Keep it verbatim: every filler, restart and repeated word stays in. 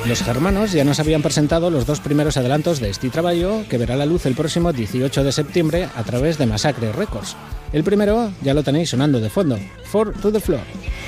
Los germanos ya nos habían presentado los dos primeros adelantos de este trabajo, que verá la luz el próximo dieciocho de septiembre a través de Massacre Records. El primero ya lo tenéis sonando de fondo, Four to the Floor.